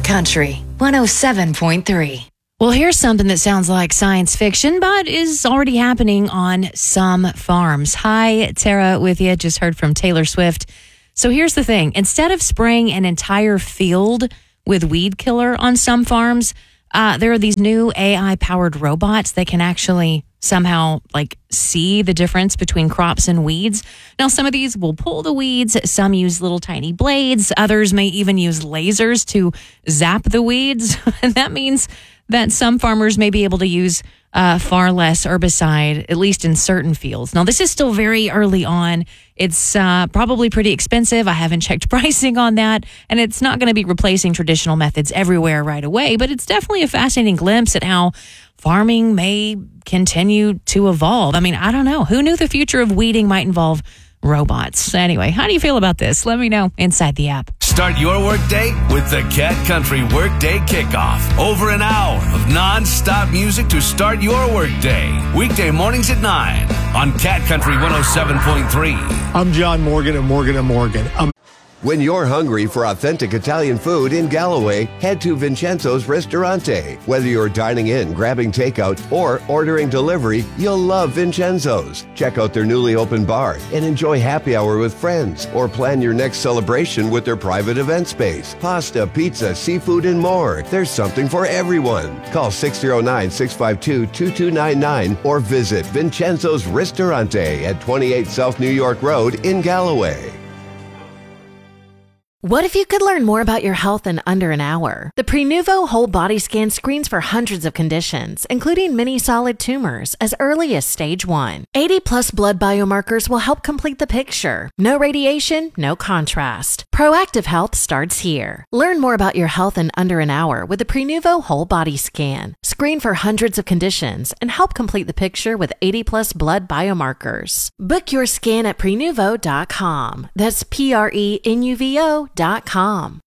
Country 107.3. Well, here's something that sounds like science fiction, but is already happening on some farms. Hi, Tara with you. Just heard from Taylor Swift. So here's the thing. Instead of spraying an entire field with weed killer on some farms, there are these new AI-powered robots that can actually somehow see the difference between crops and weeds. Now, some of these will pull the weeds. Some use little tiny blades. Others may even use lasers to zap the weeds. And that means that some farmers may be able to use far less herbicide, at least in certain fields. Now, this is still very early on. It's probably pretty expensive. I haven't checked pricing on that, and it's not going to be replacing traditional methods everywhere right away, but it's definitely a fascinating glimpse at how farming may continue to evolve. I mean, I don't know. Who knew the future of weeding might involve robots? Anyway, how do you feel about this? Let me know inside the app. Start your workday with the Cat Country Workday Kickoff. Over an hour of non-stop music to start your workday. Weekday mornings at 9 on Cat Country 107.3. I'm John Morgan of Morgan & Morgan. When you're hungry for authentic Italian food in Galloway, head to Vincenzo's Ristorante. Whether you're dining in, grabbing takeout, or ordering delivery, you'll love Vincenzo's. Check out their newly opened bar and enjoy happy hour with friends, or plan your next celebration with their private event space. Pasta, pizza, seafood, and more. There's something for everyone. Call 609-652-2299 or visit Vincenzo's Ristorante at 28 South New York Road in Galloway. What if you could learn more about your health in under an hour? The Prenuvo Whole Body Scan screens for hundreds of conditions, including many solid tumors, as early as stage 1. 80-plus blood biomarkers will help complete the picture. No radiation, no contrast. Proactive health starts here. Learn more about your health in under an hour with the Prenuvo Whole Body Scan. Screen for hundreds of conditions and help complete the picture with 80-plus blood biomarkers. Book your scan at Prenuvo.com. That's Prenuvo.com.